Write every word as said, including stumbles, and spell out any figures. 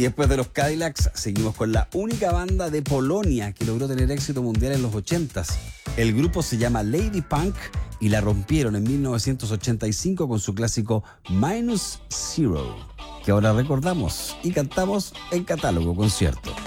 Y después de los Cadillacs, seguimos con la única banda de Polonia que logró tener éxito mundial en los ochentas. El grupo se llama Lady Punk y la rompieron en mil novecientos ochenta y cinco con su clásico Minus Zero, que ahora recordamos y cantamos en Catálogo Concierto.